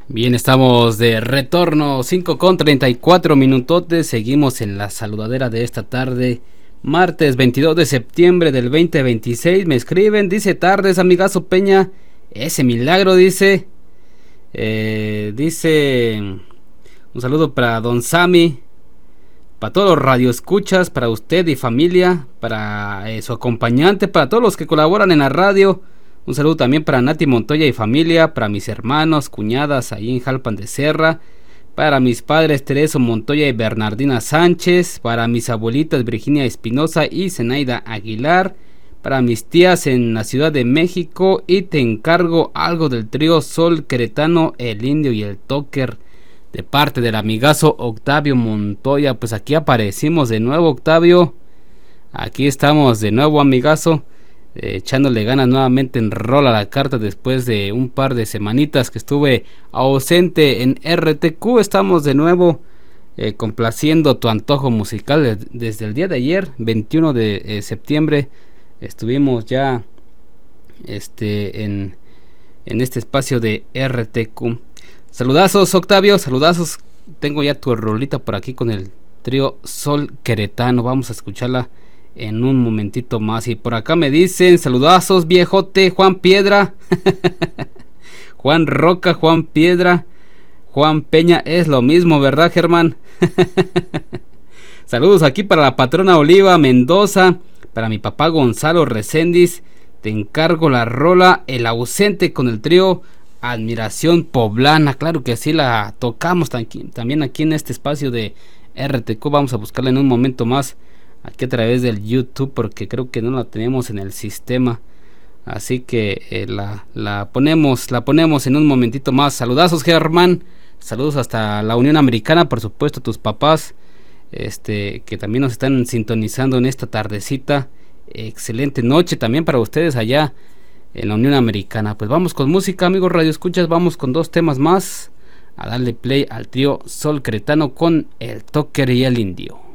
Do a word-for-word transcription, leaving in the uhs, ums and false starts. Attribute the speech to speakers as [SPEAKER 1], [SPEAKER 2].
[SPEAKER 1] Bien, estamos de retorno, cinco con treinta y cuatro minutotes, seguimos en la saludadera de esta tarde, martes veintidós de septiembre del veinte veintiséis, me escriben, dice tardes amigazo Peña, ese milagro dice, eh, dice, un saludo para don Sammy, para todos los radioescuchas, para usted y familia, para eh, su acompañante, para todos los que colaboran en la radio. Un saludo también para Nati Montoya y familia, para mis hermanos, cuñadas ahí en Jalpan de Serra, para mis padres Tereso Montoya y Bernardina Sánchez, para mis abuelitas Virginia Espinosa y Zenaida Aguilar, para mis tías en la Ciudad de México, y te encargo algo del trío Sol Queretano, el Indio y el Toker, de parte del amigazo Octavio Montoya. Pues aquí aparecimos de nuevo, Octavio, aquí estamos de nuevo, amigazo. Eh, echándole ganas nuevamente en Rola la Carta después de un par de semanitas que estuve ausente en R T Q. Estamos de nuevo eh, complaciendo tu antojo musical de, desde el día de ayer, veintiuno de eh, septiembre. Estuvimos ya este en, en este espacio de R T Q. Saludazos, Octavio, saludazos. Tengo ya tu rolita por aquí con el trío Sol Queretano. Vamos a escucharla en un momentito más. Y por acá me dicen, saludazos viejote, Juan Piedra. Juan Roca, Juan Piedra, Juan Peña, es lo mismo, ¿verdad, Germán? Saludos aquí para la patrona Oliva Mendoza, para mi papá Gonzalo Recendis. Te encargo la rola El Ausente con el trío Admiración Poblana. Claro que sí, la tocamos también aquí en este espacio de R T Q. Vamos a buscarla en un momento más aquí a través del YouTube, porque creo que no la tenemos en el sistema, así que eh, la, la ponemos la ponemos en un momentito más. Saludazos, Germán, saludos hasta la Unión Americana, por supuesto, tus papás este que también nos están sintonizando en esta tardecita. Excelente noche también para ustedes allá en la Unión Americana. Pues vamos con música, amigos Radio Escuchas, vamos con dos temas más a darle play al trío Sol Queretano con el Toker y el Indio.